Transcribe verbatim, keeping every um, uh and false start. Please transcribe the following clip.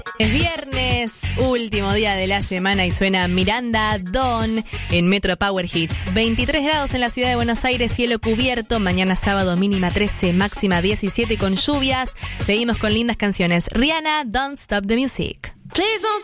Es viernes, último día de la semana y suena Miranda Dawn en Metro Power Hits. veintitrés grados en la ciudad de Buenos Aires, cielo cubierto. Mañana sábado mínima trece, máxima diecisiete con lluvias. Seguimos con lindas canciones. Rihanna, Don't Stop the Music.